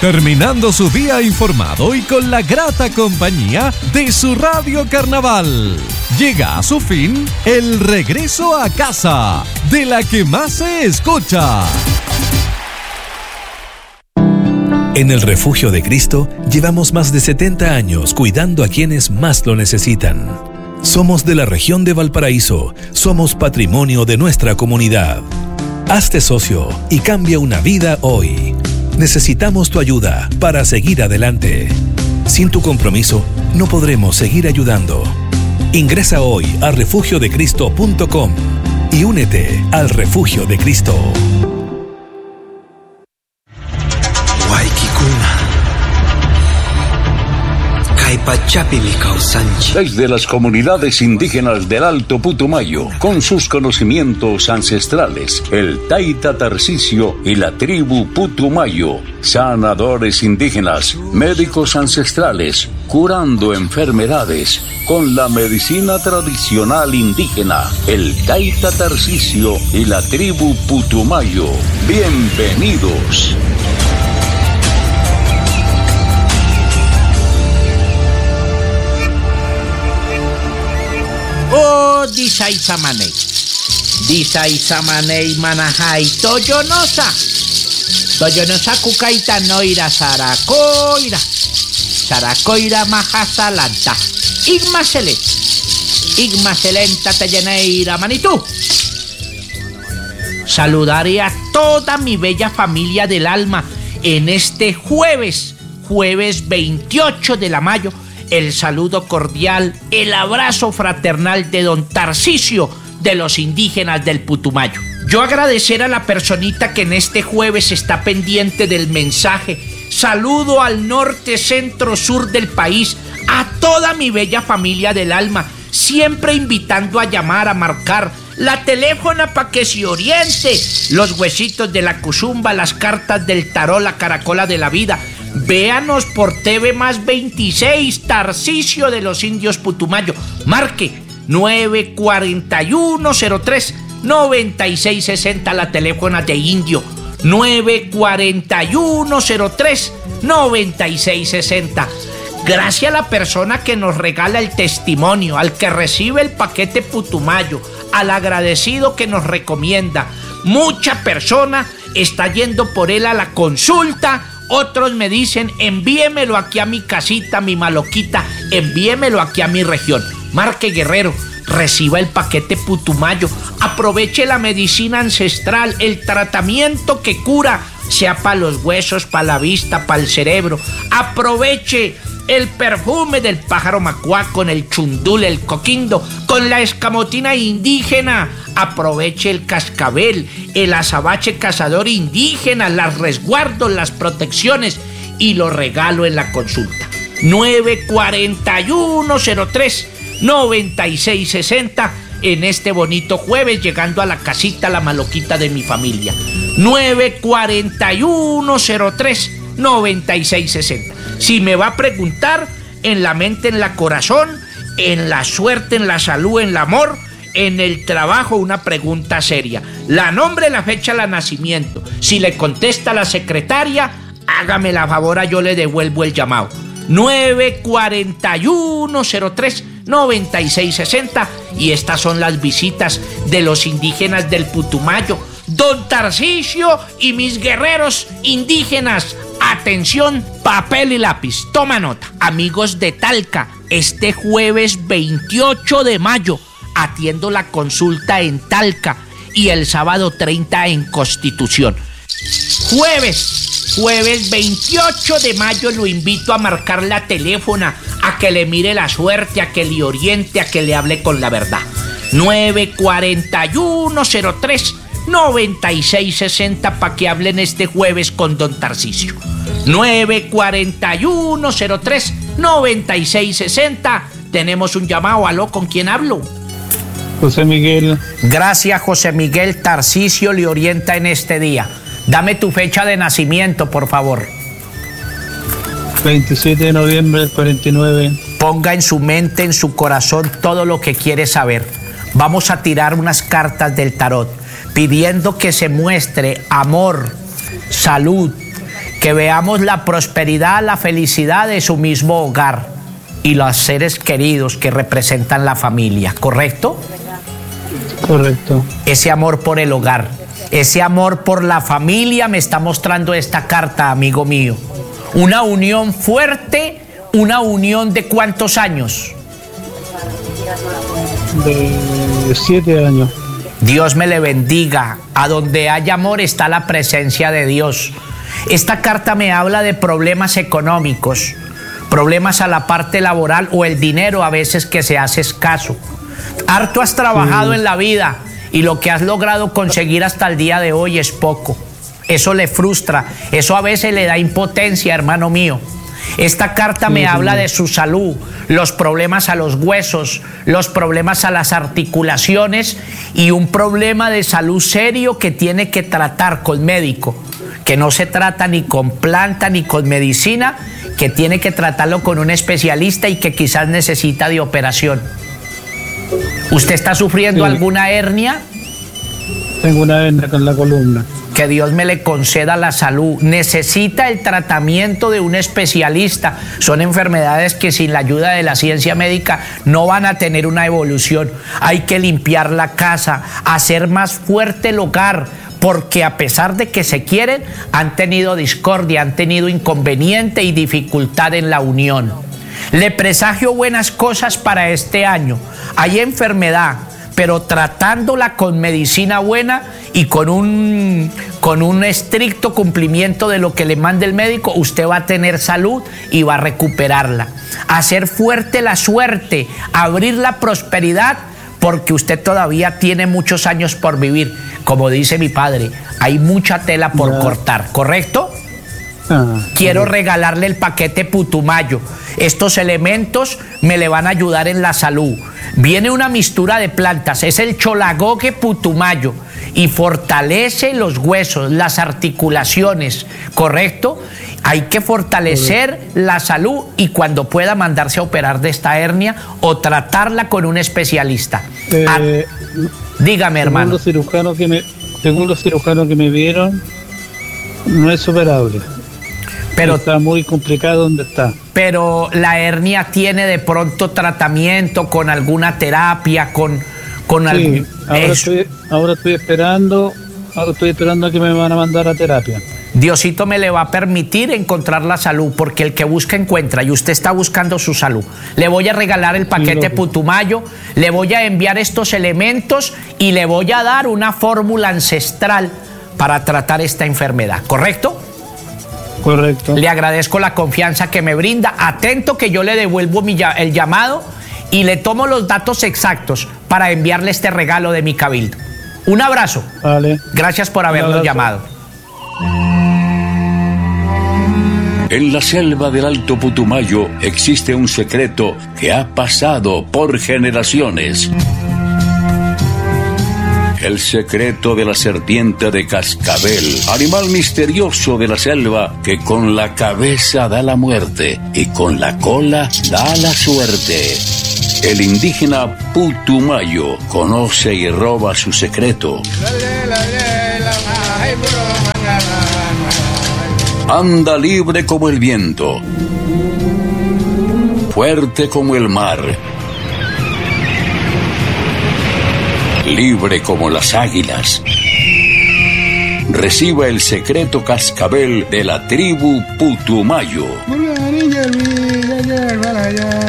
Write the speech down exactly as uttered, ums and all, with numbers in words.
terminando su día informado y con la grata compañía de su Radio Carnaval. Llega a su fin el regreso a casa, de la que más se escucha. En el Refugio de Cristo llevamos más de setenta años cuidando a quienes más lo necesitan. Somos de la región de Valparaíso, somos patrimonio de nuestra comunidad. Hazte socio y cambia una vida hoy. Necesitamos tu ayuda para seguir adelante. Sin tu compromiso, no podremos seguir ayudando. Ingresa hoy a refugio de cristo punto com y únete al Refugio de Cristo. Desde las comunidades indígenas del Alto Putumayo, con sus conocimientos ancestrales, el Taita Tarcisio y la tribu Putumayo, sanadores indígenas, médicos ancestrales, curando enfermedades con la medicina tradicional indígena, el Taita Tarcisio y la tribu Putumayo. Bienvenidos. Oh, disay samanay. Disay samanay manajay toyonosa. Toyonosa kukaita noira saracoira. Saracoira majasalanta. Igmasele. Igmaselenta teyeneira manitú. Saludaré a toda mi bella familia del alma en este jueves, jueves veintiocho de la mayo. El saludo cordial, el abrazo fraternal de don Tarcisio de los indígenas del Putumayo. Yo agradecer a la personita que en este jueves está pendiente del mensaje. Saludo al norte, centro, sur del país, a toda mi bella familia del alma, siempre invitando a llamar, a marcar la teléfona para que se oriente. Los huesitos de la cuzumba, las cartas del tarot, la caracola de la vida. Véanos por T V más veintiséis, Tarcisio de los Indios Putumayo. Marque nueve cuatro uno cero tres nueve seis seis cero, la teléfona de Indio. nueve cuatro uno cero tres nueve seis seis cero. Gracias a la persona que nos regala el testimonio, al que recibe el paquete Putumayo, al agradecido que nos recomienda. Mucha persona está yendo por él a la consulta. Otros me dicen, envíemelo aquí a mi casita, mi maloquita, envíemelo aquí a mi región. Marque Guerrero, reciba el paquete Putumayo, aproveche la medicina ancestral, el tratamiento que cura, sea para los huesos, para la vista, para el cerebro. Aproveche el perfume del pájaro macuá con el chundul, el coquindo, con la escamotina indígena. Aproveche el cascabel, el azabache cazador indígena, las resguardos, las protecciones y lo regalo en la consulta. nueve cuatro uno cero tres nueve seis seis cero en este bonito jueves, llegando a la casita, la maloquita de mi familia. nueve cuatro uno cero tres nueve seis seis cero. Si me va a preguntar, en la mente, en la corazón, en la suerte, en la salud, en el amor, en el trabajo, una pregunta seria. La nombre, la fecha, la nacimiento. Si le contesta la secretaria, hágame la favor, yo le devuelvo el llamado. nueve cuatro uno cero tres nueve seis seis cero. Y estas son las visitas de los indígenas del Putumayo. Don Tarcisio y mis guerreros indígenas. Atención, papel y lápiz, toma nota. Amigos de Talca, este jueves veintiocho de mayo atiendo la consulta en Talca y el sábado treinta en Constitución. Jueves, jueves veintiocho de mayo lo invito a marcar la teléfona, a que le mire la suerte, a que le oriente, a que le hable con la verdad. nueve cuatro uno cero tres nueve seis seis cero para que hablen este jueves con don Tarcisio. nueve cuatro uno cero tres nueve seis seis cero. Tenemos un llamado. ¿Aló? ¿Con quién hablo? José Miguel. Gracias, José Miguel. Tarcisio le orienta en este día. Dame tu fecha de nacimiento, por favor. veintisiete de noviembre del cuarenta y nueve. Ponga en su mente, en su corazón, todo lo que quiere saber. Vamos a tirar unas cartas del tarot, pidiendo que se muestre amor, salud, que veamos la prosperidad, la felicidad de su mismo hogar y los seres queridos que representan la familia, ¿correcto? Correcto. Ese amor por el hogar, ese amor por la familia me está mostrando esta carta, amigo mío. Una unión fuerte, una unión de ¿cuántos años? De siete años. Dios me le bendiga. A donde hay amor está la presencia de Dios. Esta carta me habla de problemas económicos, problemas a la parte laboral o el dinero a veces que se hace escaso. Harto has trabajado sí. en la vida y lo que has logrado conseguir hasta el día de hoy es poco. Eso le frustra, eso a veces le da impotencia, hermano mío. Esta carta me sí, habla sí. de su salud, los problemas a los huesos, los problemas a las articulaciones y un problema de salud serio que tiene que tratar con médico, que no se trata ni con planta ni con medicina, que tiene que tratarlo con un especialista y que quizás necesita de operación. ¿Usted está sufriendo sí. alguna hernia? Tengo una hernia con la columna. Que Dios me le conceda la salud. Necesita el tratamiento de un especialista. Son enfermedades que sin la ayuda de la ciencia médica no van a tener una evolución. Hay que limpiar la casa, hacer más fuerte el hogar, porque a pesar de que se quieren, han tenido discordia, han tenido inconveniente y dificultad en la unión. Le presagio buenas cosas para este año. Hay enfermedad, pero tratándola con medicina buena y con un, con un estricto cumplimiento de lo que le mande el médico, usted va a tener salud y va a recuperarla. Hacer fuerte la suerte, abrir la prosperidad, porque usted todavía tiene muchos años por vivir. Como dice mi padre, hay mucha tela por no. cortar, ¿correcto? Ah, Quiero sí. regalarle el paquete Putumayo. Estos elementos me le van a ayudar en la salud. Viene una mistura de plantas, es el Cholagogue Putumayo y fortalece los huesos, las articulaciones, ¿correcto? Hay que fortalecer sí. la salud y cuando pueda mandarse a operar de esta hernia o tratarla con un especialista. Eh, ah, dígame, hermano. Según los cirujanos que me, según los cirujanos que me vieron, no es operable. Pero está muy complicado donde está. Pero la hernia tiene de pronto tratamiento con alguna terapia, con, con sí, algún... ahora estoy, ahora estoy esperando, ahora estoy esperando a que me van a mandar a terapia. Diosito me le va a permitir encontrar la salud, porque el que busca encuentra y usted está buscando su salud. Le voy a regalar el paquete sí, Putumayo, le voy a enviar estos elementos y le voy a dar una fórmula ancestral para tratar esta enfermedad, ¿correcto? Correcto. Le agradezco la confianza que me brinda. Atento que yo le devuelvo mi, el llamado y le tomo los datos exactos para enviarle este regalo de mi cabildo. Un abrazo. Vale. Gracias por habernos llamado. En la selva del Alto Putumayo existe un secreto que ha pasado por generaciones. El secreto de la serpiente de cascabel, animal misterioso de la selva que con la cabeza da la muerte y con la cola da la suerte. El indígena Putumayo conoce y roba su secreto. Anda libre como el viento, fuerte como el mar, libre como las águilas. Reciba el secreto cascabel de la tribu Putumayo.